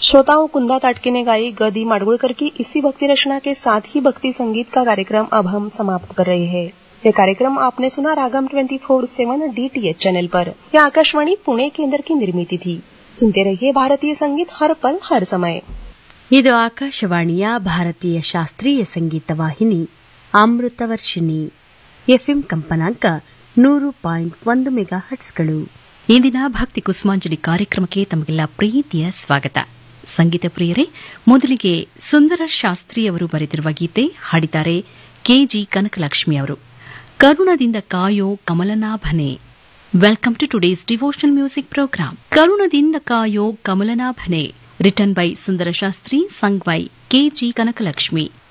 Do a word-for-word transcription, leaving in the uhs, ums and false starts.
श्रोताओं, कुंदा ताटके ने गाई गदी माडगुळकर की इसी भक्ति रचना के साथ ही भक्ति संगीत का कार्यक्रम अब हम समाप्त कर रहे हैं। ये कार्यक्रम आपने सुना रागम twenty four seven DTH channel पर। यह आकाशवाणी पुणे केंद्र की निर्मिती थी। सुनते रहिए भारतीय संगीत हर पल हर समय। ಇದು ಆಕಾಶವಾಣಿಯ ಭಾರತೀಯ ಶಾಸ್ತ್ರೀಯ ಸಂಗೀತ ವಾಹಿನಿ ಅಮೃತವರ್ಷಿಣಿ ಎಫ್ಎಂ ಕಂಪನಾಂಕ ನೂರು ಪಾಯಿಂಟ್ ಒಂದು ಮೆಗಾ ಹಟ್ಸ್ಗಳು. ಇಂದಿನ ಭಕ್ತಿ ಕುಸುಮಾಂಜಲಿ ಕಾರ್ಯಕ್ರಮಕ್ಕೆ ತಮಗೆಲ್ಲ ಪ್ರೀತಿಯ ಸ್ವಾಗತ. ಸಂಗೀತ ಪ್ರಿಯರೇ, ಮೊದಲಿಗೆ ಸುಂದರ ಶಾಸ್ತ್ರಿಯವರು ಬರೆದಿರುವ ಗೀತೆ ಹಾಡಿದ್ದಾರೆ ಕೆಜಿ ಕನಕಲಕ್ಷ್ಮಿ ಅವರು. ಕರುಣದಿಂದ ಕಾಯೋ ಕಮಲನಾಭನೆ. Welcome to today's devotional music program. ಕರುಣದಿಂದ ಕಾಯೋ ಕಮಲನಾಭನೆ, written by Sundara Shastri, sung by K G Kanakalakshmi.